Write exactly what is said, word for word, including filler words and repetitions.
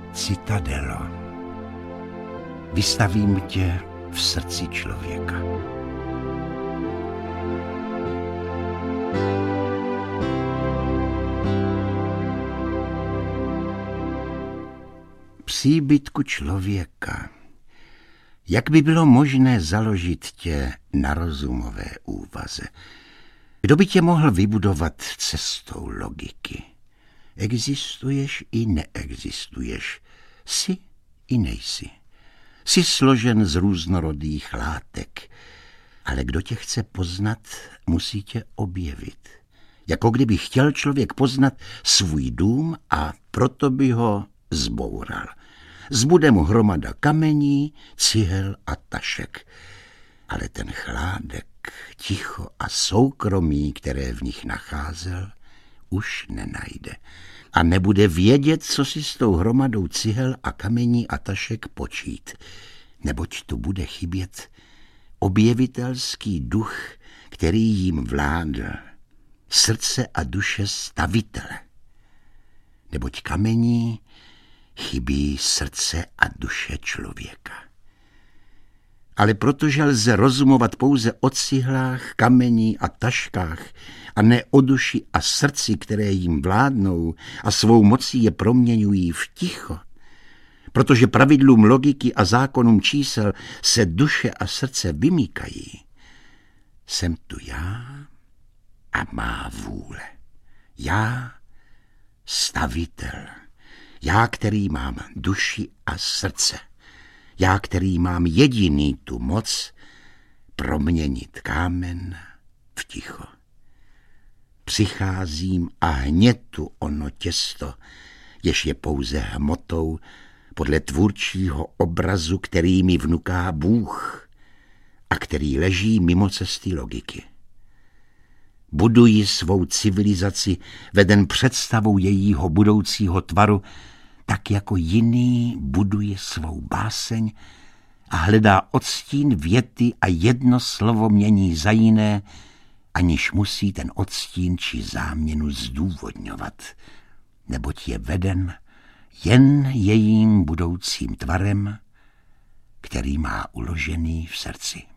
Citadelo, vystavím tě v srdci člověka. Příbytku člověka. Jak by bylo možné založit tě na rozumové úvaze? Kdo by tě mohl vybudovat cestou logiky? Existuješ i neexistuješ. Jsi i nejsi. Jsi složen z různorodých látek. Ale kdo tě chce poznat, musí tě objevit. Jako kdyby chtěl člověk poznat svůj dům a proto by ho zboural. Zbude mu hromada kamení, cihel a tašek. Ale ten chládek, ticho a soukromí, které v nich nacházel, už nenajde. A nebude vědět, co si s tou hromadou cihel a kamení a tašek počít. Neboť tu bude chybět objevitelský duch, který jim vládl. Srdce a duše stavitele. Neboť kamení chybí srdce a duše člověka. Ale protože lze rozumovat pouze o cihlách, kamení a taškách a ne o duši a srdci, které jim vládnou a svou mocí je proměňují v ticho, protože pravidlům logiky a zákonům čísel se duše a srdce vymýkají, jsem tu já a má vůle. Já, stavitel. Já, který mám duši a srdce. Já, který mám jediný tu moc proměnit kámen v ticho. Přicházím a hnětu ono těsto, jež je pouze hmotou podle tvůrčího obrazu, který mi vnuká Bůh a který leží mimo cesty logiky. Buduji svou civilizaci veden představou jejího budoucího tvaru, tak jako jiný buduje svou báseň a hledá odstín věty a jedno slovo mění za jiné, aniž musí ten odstín či záměnu zdůvodňovat, neboť je veden jen jejím budoucím tvarem, který má uložený v srdci.